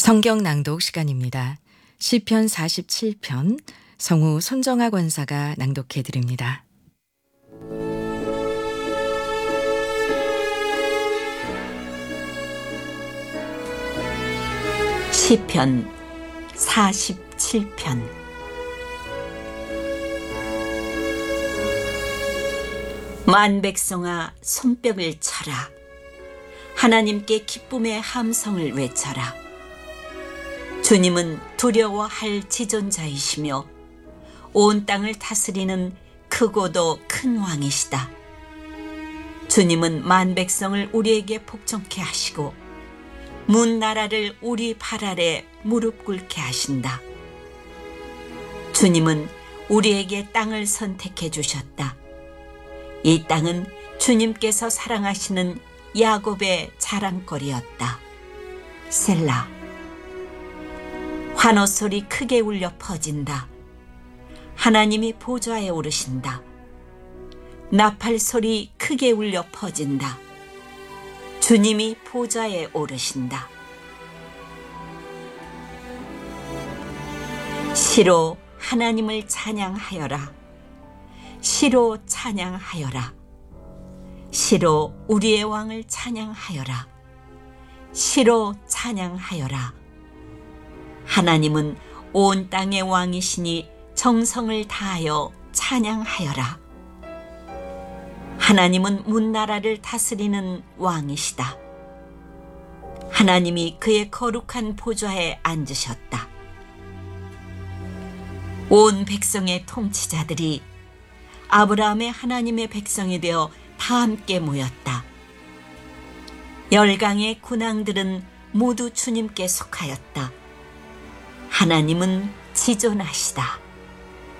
성경 낭독 시간입니다. 시편 47편 성우 손정아 권사가 낭독해 드립니다. 시편 47편. 만백성아, 손뼉을 쳐라. 하나님께 기쁨의 함성을 외쳐라. 주님은 두려워할 지존자이시며 온 땅을 다스리는 크고도 큰 왕이시다. 주님은 만백성을 우리에게 복종케 하시고 문 나라를 우리 발 아래 무릎 꿇게 하신다. 주님은 우리에게 땅을 선택해 주셨다. 이 땅은 주님께서 사랑하시는 야곱의 자랑거리였다. 셀라. 환호 소리 크게 울려 퍼진다. 하나님이 보좌에 오르신다. 나팔 소리 크게 울려 퍼진다. 주님이 보좌에 오르신다. 시로 하나님을 찬양하여라. 시로 찬양하여라. 시로 우리의 왕을 찬양하여라. 시로 찬양하여라. 하나님은 온 땅의 왕이시니 정성을 다하여 찬양하여라. 하나님은 문나라를 다스리는 왕이시다. 하나님이 그의 거룩한 보좌에 앉으셨다. 온 백성의 통치자들이 아브라함의 하나님의 백성이 되어 다 함께 모였다. 열강의 군왕들은 모두 주님께 속하였다. 하나님은 지존하시다.